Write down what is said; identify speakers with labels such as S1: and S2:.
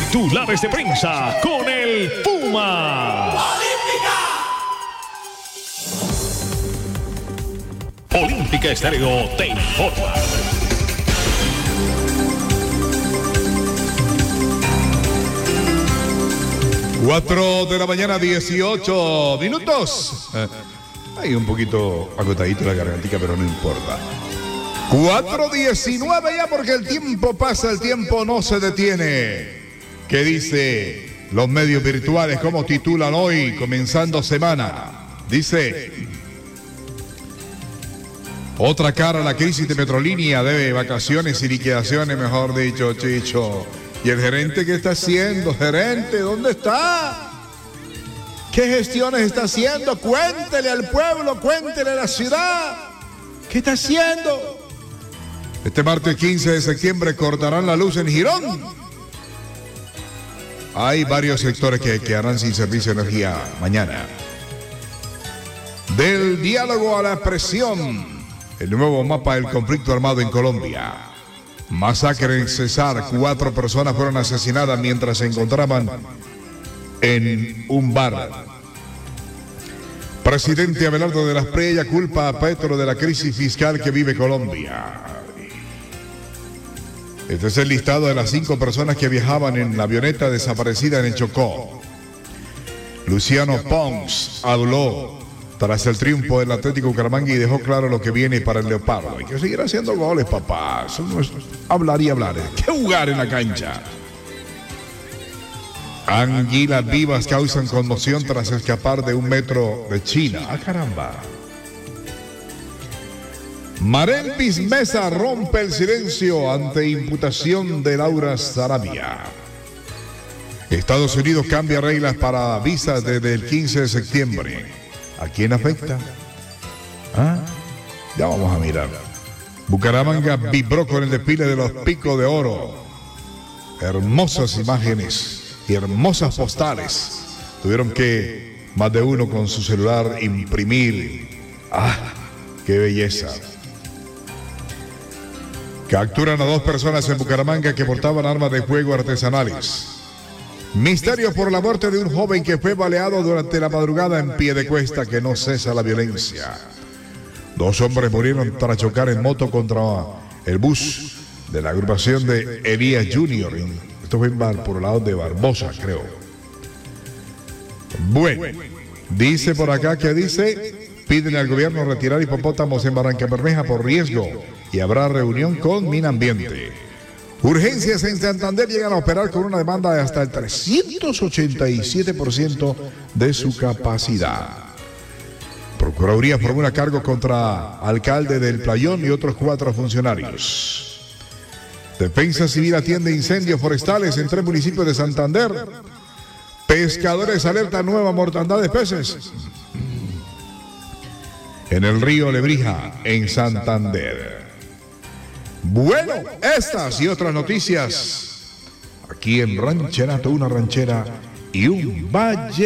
S1: Titulares de prensa con el Puma. Olímpica Estéreo te informa.
S2: 4 de la mañana, 18 minutos. Hay un poquito agotadito la gargantica, pero no importa. 4:19 ya, porque el tiempo pasa, el tiempo no se detiene. ¿Qué dice los medios virtuales? ¿Cómo titulan hoy, comenzando semana? Dice: otra cara a la crisis de Metrolínea, debe vacaciones y liquidaciones, mejor dicho, Chicho. ¿Y el gerente qué está haciendo? Gerente, ¿dónde está? ¿Qué gestiones está haciendo? Cuéntele al pueblo, cuéntele a la ciudad. ¿Qué está haciendo? Este martes 15 de septiembre cortarán la luz en Girón. Hay varios sectores que quedarán sin servicio de energía mañana. Del diálogo a la presión, el nuevo mapa del conflicto armado en Colombia. Masacre en Cesar, 4 personas fueron asesinadas mientras se encontraban en un bar. Presidente Abelardo de las Preyas culpa a Petro de la crisis fiscal que vive Colombia. Este es el listado de las 5 personas que viajaban en la avioneta desaparecida en el Chocó. Luciano Pons habló tras el triunfo del Atlético Bucaramanga y dejó claro lo que viene para el Leopardo. Hay que seguir haciendo goles, papá. Eso no es hablar y hablar. Hay que jugar en la cancha. Anguilas vivas causan conmoción tras escapar de un metro de China. ¡Ah, caramba! Marelvis Mesa rompe el silencio ante imputación de Laura Sarabia. Estados Unidos cambia reglas para visas desde el 15 de septiembre. ¿A quién afecta? ¿Ah? Ya vamos a mirar. Bucaramanga vibró con el desfile de los Picos de Oro. Hermosas imágenes y hermosas postales. Tuvieron que más de uno con su celular imprimir. ¡Ah! ¡Qué belleza! Capturan a 2 personas en Bucaramanga que portaban armas de fuego artesanales. Misterio por la muerte de un joven que fue baleado durante la madrugada en Piedecuesta, que no cesa la violencia. 2 hombres murieron tras chocar en moto contra el bus de la agrupación de Elías Junior. Esto fue por el lado de Barbosa, creo. Bueno, dice por acá que piden al gobierno retirar hipopótamos en Barrancabermeja por riesgo y habrá reunión con Minambiente. Urgencias en Santander llegan a operar con una demanda de hasta el 387% de su capacidad. Procuraduría formula cargo contra alcalde del Playón y otros 4 funcionarios. Defensa Civil atiende incendios forestales en 3 municipios de Santander. Pescadores alertan nueva mortandad de peces en el río Lebrija, en Santander. Bueno, estas y otras noticias aquí en Rancherato, una ranchera y un valle.